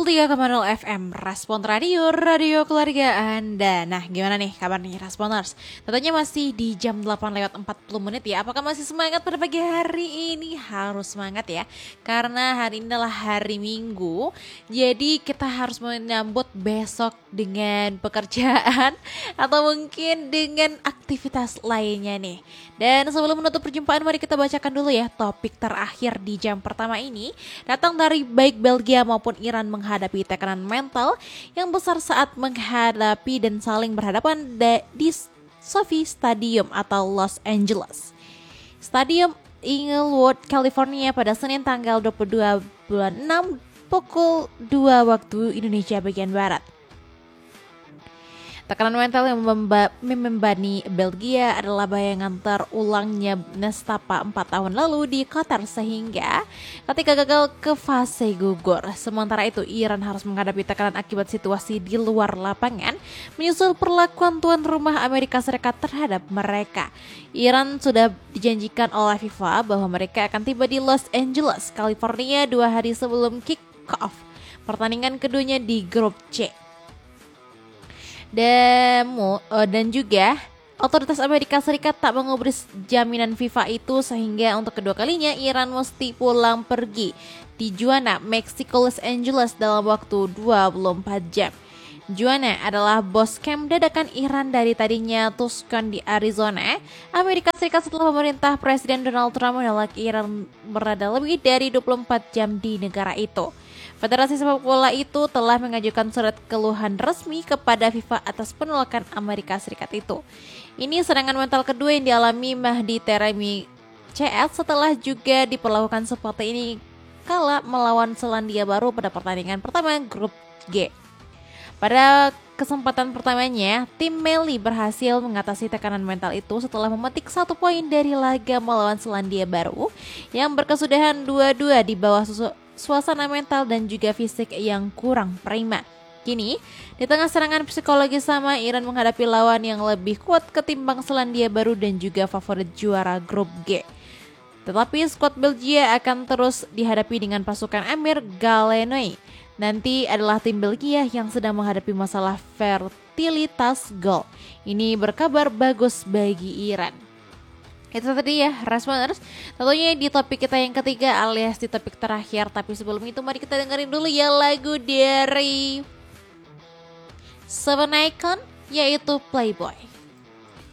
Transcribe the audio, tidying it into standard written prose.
103,0 FM Respon Radio, Radio Keluarga Anda. Nah, gimana nih kabar nih Responders? Tentunya masih di jam 8:40 ya. Apakah masih semangat pada pagi hari ini? Harus semangat ya, karena hari ini adalah hari Minggu. Jadi kita harus menyambut besok dengan pekerjaan atau mungkin dengan aktivitas lainnya nih. Dan sebelum menutup perjumpaan, mari kita bacakan dulu ya topik terakhir di jam pertama ini. Datang dari baik Belgia maupun Iran menghadapi tekanan mental yang besar saat menghadapi dan saling berhadapan di SoFi Stadium atau Los Angeles Stadium Inglewood, California pada Senin tanggal 22 bulan 6 pukul 2 waktu Indonesia bagian Barat. Tekanan mental yang membebani Belgia adalah bayangan terulangnya nestapa 4 tahun lalu di Qatar sehingga ketika gagal ke fase gugur. Sementara itu Iran harus menghadapi tekanan akibat situasi di luar lapangan menyusul perlakuan tuan rumah Amerika Serikat terhadap mereka. Iran sudah dijanjikan oleh FIFA bahwa mereka akan tiba di Los Angeles, California 2 hari sebelum kick-off pertandingan keduanya di grup C. Dan juga otoritas Amerika Serikat tak mengubris jaminan FIFA itu sehingga untuk kedua kalinya Iran mesti pulang pergi Tijuana, Meksiko, Los Angeles dalam waktu 24 jam. Tijuana adalah bos camp dadakan Iran dari tadinya Tucson di Arizona, Amerika Serikat setelah pemerintah Presiden Donald Trump menolak Iran berada lebih dari 24 jam di negara itu. Federasi sepak bola itu telah mengajukan surat keluhan resmi kepada FIFA atas penolakan Amerika Serikat itu. Ini serangan mental kedua yang dialami Mahdi Taremi CS setelah juga diperlakukan seperti ini kala melawan Selandia Baru pada pertandingan pertama grup G. Pada kesempatan pertamanya, tim Meli berhasil mengatasi tekanan mental itu setelah memetik 1 poin dari laga melawan Selandia Baru yang berkesudahan 2-2 di bawah suasana mental dan juga fisik yang kurang prima. Kini, di tengah serangan psikologi sama, Iran menghadapi lawan yang lebih kuat ketimbang Selandia Baru dan juga favorit juara grup G. Tetapi skuad Belgia akan terus dihadapi dengan pasukan Amir Galenoi. Nanti adalah tim Belgia yang sedang menghadapi masalah fertilitas gol. Ini berkabar bagus bagi Iran. Itu tadi ya Responders, tentunya di topik kita yang ketiga alias di topik terakhir. Tapi sebelum itu mari kita dengerin dulu ya lagu dari Seven Icon yaitu Playboy.